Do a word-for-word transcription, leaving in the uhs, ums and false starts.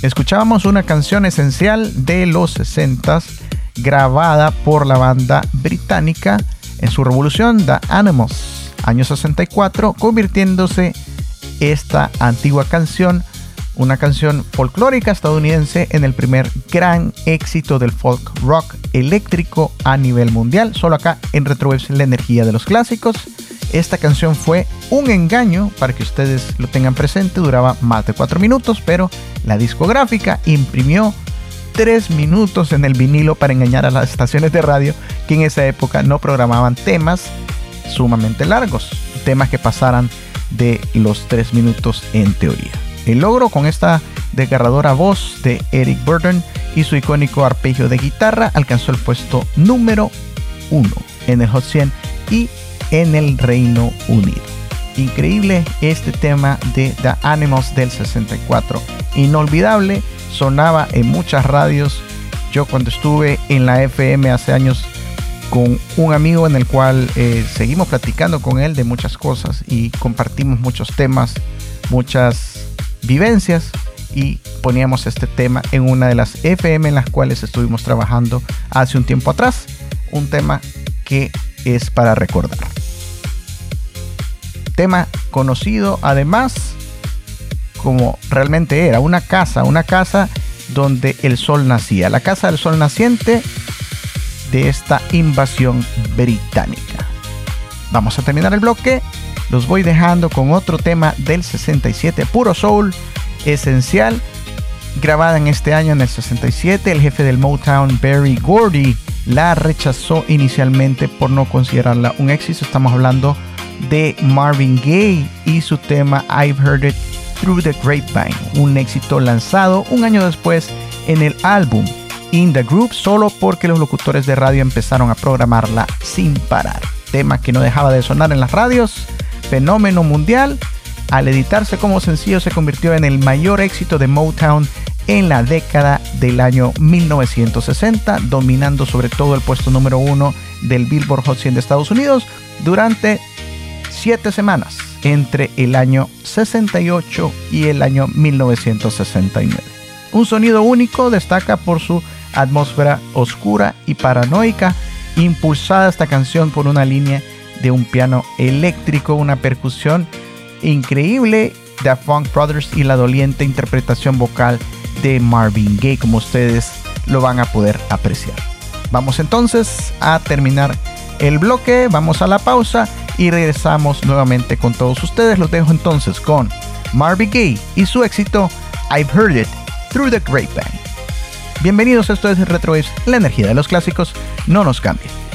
Escuchábamos una canción esencial de los sesentas grabada por la banda británica en su revolución The Animals, año sesenta y cuatro, convirtiéndose esta antigua canción, una canción folclórica estadounidense, en el primer gran éxito del folk rock eléctrico a nivel mundial. Solo acá en Retrowaves, la energía de los clásicos. Esta canción fue un engaño, para que ustedes lo tengan presente, duraba más de cuatro minutos, pero la discográfica imprimió tres minutos en el vinilo para engañar a las estaciones de radio que en esa época no programaban temas sumamente largos, temas que pasaran de los tres minutos en teoría. El logro con esta desgarradora voz de Eric Burdon y su icónico arpegio de guitarra alcanzó el puesto número uno en el Hot cien y en el Reino Unido. Increíble este tema de The Animals del sesenta y cuatro, inolvidable, sonaba en muchas radios. Yo cuando estuve en la F M hace años con un amigo en el cual eh, seguimos platicando con él de muchas cosas y compartimos muchos temas, muchas vivencias, y poníamos este tema en una de las F M en las cuales estuvimos trabajando hace un tiempo atrás, un tema que es para recordar. Tema conocido además como realmente era una casa, una casa donde el sol nacía, la casa del sol naciente de esta invasión británica. Vamos a terminar el bloque, los voy dejando con otro tema del sesenta y siete, puro soul, esencial, grabada en este año en el sesenta y siete. El jefe del Motown, Berry Gordy, la rechazó inicialmente por no considerarla un éxito. Estamos hablando de Marvin Gaye y su tema I've Heard It Through the Grapevine, un éxito lanzado un año después en el álbum In the Group, solo porque los locutores de radio empezaron a programarla sin parar. Tema que no dejaba de sonar en las radios, fenómeno mundial. Al editarse como sencillo se convirtió en el mayor éxito de Motown en la década del año mil novecientos sesenta, dominando sobre todo el puesto número uno del Billboard Hot cien de Estados Unidos durante siete semanas entre el año sesenta y ocho y el año mil novecientos sesenta y nueve. Un sonido único, destaca por su atmósfera oscura y paranoica, impulsada esta canción por una línea de un piano eléctrico, una percusión increíble de Funk Brothers y la doliente interpretación vocal de Marvin Gaye, como ustedes lo van a poder apreciar. Vamos entonces a terminar el bloque, vamos a la pausa y regresamos nuevamente con todos ustedes. Los dejo entonces con Marvin Gaye y su éxito I've Heard It Through the Grapevine. Bienvenidos, esto es Retrowaves, la energía de los clásicos. No nos cambien.